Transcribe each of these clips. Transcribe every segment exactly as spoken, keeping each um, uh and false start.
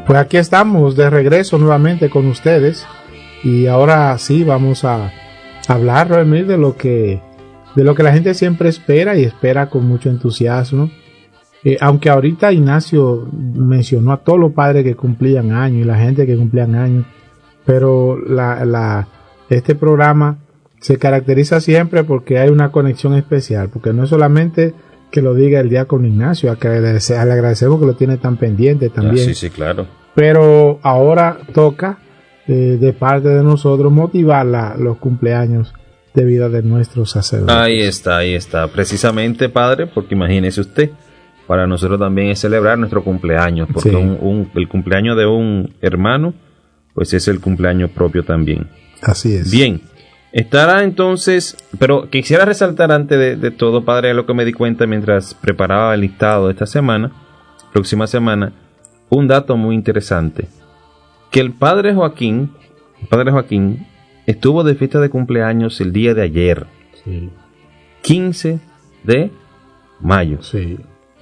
Pues aquí estamos de regreso nuevamente con ustedes y ahora sí vamos a hablar realmente de lo que de lo que la gente siempre espera y espera con mucho entusiasmo. Eh, aunque ahorita Ignacio mencionó a todos los padres que cumplían años y la gente que cumplían años, pero la, la, este programa se caracteriza siempre porque hay una conexión especial, porque no es solamente que lo diga el diácono Ignacio, a que le agradecemos que lo tiene tan pendiente también. Ah, sí, sí, claro. Pero ahora toca eh, de parte de nosotros motivar la, los cumpleaños de vida de nuestros sacerdotes. Ahí está, ahí está. Precisamente, padre, porque imagínese usted, para nosotros también es celebrar nuestro cumpleaños, porque sí. un, un, el cumpleaños de un hermano, pues es el cumpleaños propio también. Así es. Bien, estará entonces, pero quisiera resaltar antes de, de todo, padre, de lo que me di cuenta mientras preparaba el listado de esta semana, próxima semana, un dato muy interesante, que el padre Joaquín, el padre Joaquín, estuvo de fiesta de cumpleaños el día de ayer, sí. quince de mayo. Sí.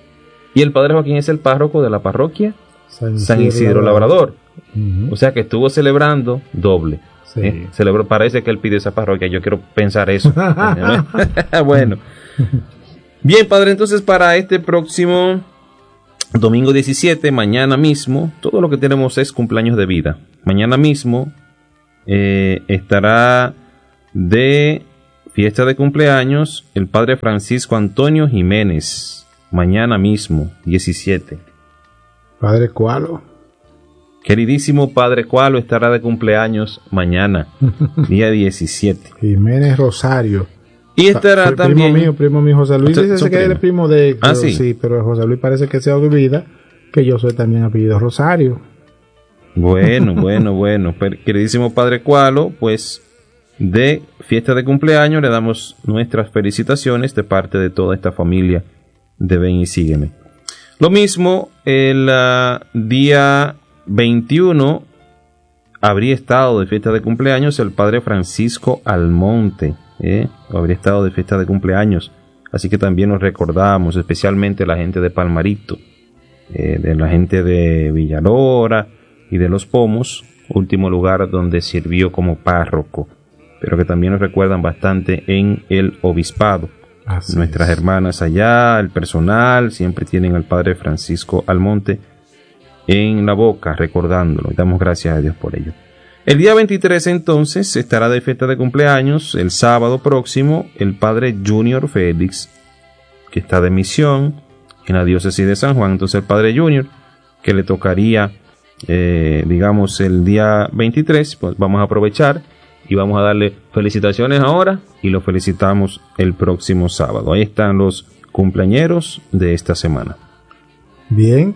Y el padre Joaquín es el párroco de la parroquia San Isidro, San Isidro Labrador. Uh-huh. O sea que estuvo celebrando doble. Sí. ¿eh? Celebró, parece que él pide esa parroquia. Yo quiero pensar eso. Bueno. Bien, padre, entonces para este próximo domingo diecisiete, mañana mismo, todo lo que tenemos es cumpleaños de vida. Mañana mismo eh, estará de fiesta de cumpleaños el padre Francisco Antonio Jiménez. Mañana mismo, diecisiete. Padre Cualo. Queridísimo Padre Cualo estará de cumpleaños mañana, día diecisiete. Jiménez Rosario. Y estará primo también... Primo mío, primo mío, José Luis dice que es el primo de... Ah, sí. Sí, pero José Luis parece que se olvida que yo soy también apellido Rosario. Bueno, bueno, bueno. Queridísimo Padre Cualo, pues de fiesta de cumpleaños le damos nuestras felicitaciones de parte de toda esta familia de Ven y Sígueme. Lo mismo, el uh, día veintiuno habría estado de fiesta de cumpleaños el padre Francisco Almonte, ¿eh? habría estado de fiesta de cumpleaños, así que también nos recordamos, especialmente la gente de Palmarito, eh, de la gente de Villalora y de Los Pomos, último lugar donde sirvió como párroco, pero que también nos recuerdan bastante en el obispado. Así Nuestras es. hermanas allá, el personal, siempre tienen al padre Francisco Almonte en la boca, recordándolo, y damos gracias a Dios por ello. El día veintitrés entonces estará de fiesta de cumpleaños, el sábado próximo, el padre Junior Félix, que está de misión en la diócesis de San Juan. Entonces el padre Junior, que le tocaría, eh, digamos, el día veintitrés, pues vamos a aprovechar y vamos a darle felicitaciones ahora y lo felicitamos el próximo sábado. Ahí están los cumpleañeros de esta semana. Bien.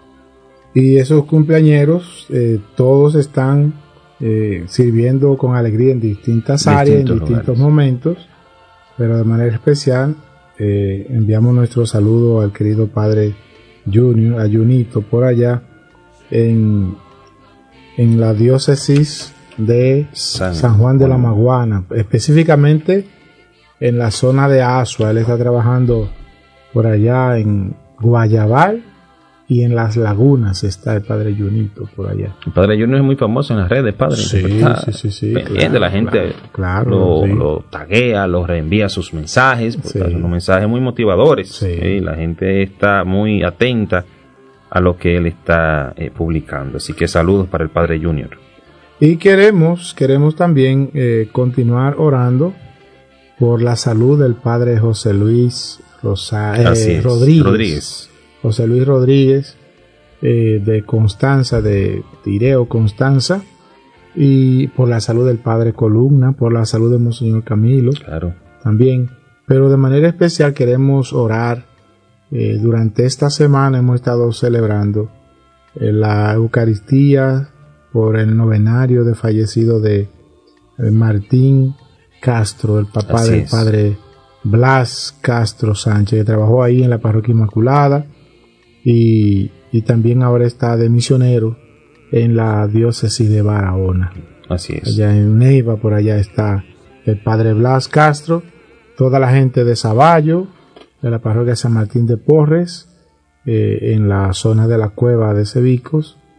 Y esos cumpleañeros, eh, todos están eh, sirviendo con alegría en distintas áreas, en distintos lugares. momentos, pero de manera especial eh, enviamos nuestro saludo al querido padre Junior, a Junito, por allá en, en la diócesis de San, San Juan de la Maguana, específicamente en la zona de Asua. Él está trabajando por allá en Guayabal y en Las Lagunas está el padre Junito por allá. El padre Junior es muy famoso en las redes, padre. Sí, sí, sí, sí. Claro, la gente claro, lo, sí. lo taguea, lo reenvía sus mensajes, porque sí. son unos mensajes muy motivadores. Sí. ¿sí? La gente está muy atenta a lo que él está eh, publicando. Así que saludos para el padre Junior. Y queremos, queremos también eh, continuar orando por la salud del padre José Luis Rosa, eh, Rodríguez. Rodríguez. José Luis Rodríguez, eh, de Constanza, de Tireo, Constanza, y por la salud del padre Columna, por la salud de Monseñor Camilo, claro. también. Pero de manera especial queremos orar. Eh, durante esta semana hemos estado celebrando eh, la Eucaristía por el novenario de fallecido de eh, Martín Castro, el papá Así del es. padre Blas Castro Sánchez, que trabajó ahí en la Parroquia Inmaculada y, y también ahora está de misionero en la diócesis de Barahona. Así es. Allá en Neiva, por allá está el padre Blas Castro, toda la gente de Saballo, de la parroquia San Martín de Porres, eh, en la zona de la cueva de Cebicos,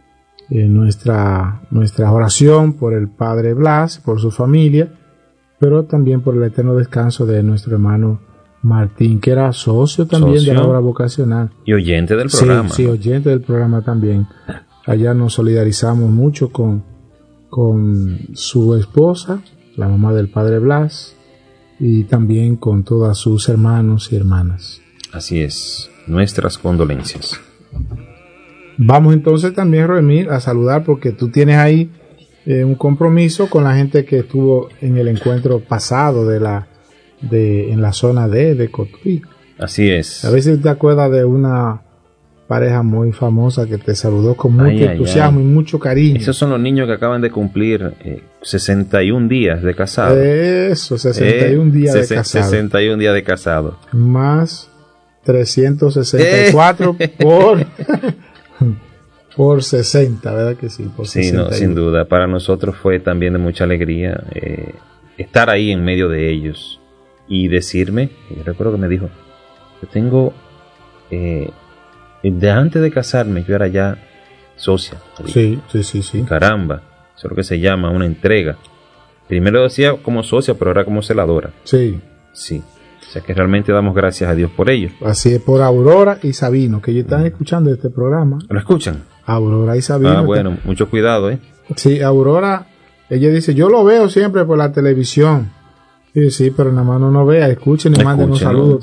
eh, nuestra, nuestra oración por el padre Blas, por su familia, pero también por el eterno descanso de nuestro hermano Martín, que era socio también socio de la obra vocacional. Y oyente del programa. Sí, sí, oyente del programa también. Allá nos solidarizamos mucho con, con su esposa, la mamá del padre Blas, y también con todos sus hermanos y hermanas. Así es, nuestras condolencias. Vamos entonces también, Roemir, a saludar porque tú tienes ahí eh, un compromiso con la gente que estuvo en el encuentro pasado de la de en la zona D de Cotuí. Así es. A veces te acuerdas de una pareja muy famosa que te saludó con mucho ay, entusiasmo ay, ay. y mucho cariño. Esos son los niños que acaban de cumplir eh, sesenta y un días de casado. Eso, sesenta y un eh, días de casado. sesenta y un días de casado. Más trescientos sesenta y cuatro eh. por por sesenta, ¿verdad que sí? Por sí, no, sin duda. Para nosotros fue también de mucha alegría eh, estar ahí en medio de ellos y decirme, yo recuerdo que me dijo, yo tengo, eh, de antes de casarme, yo era ya socia. Sí, sí, sí, sí. Caramba, eso es lo que se llama una entrega. Primero decía como socia, pero ahora como celadora. Sí. Sí. O sea que realmente damos gracias a Dios por ello. Así es, por Aurora y Sabino, que ellos están mm. escuchando este programa. ¿Lo escuchan? Aurora y Sabino. Ah, bueno, que... mucho cuidado, ¿eh? Sí, Aurora, ella dice, yo lo veo siempre por la televisión. Sí, sí, pero nada más no nos vea, escuchen y manden un saludo.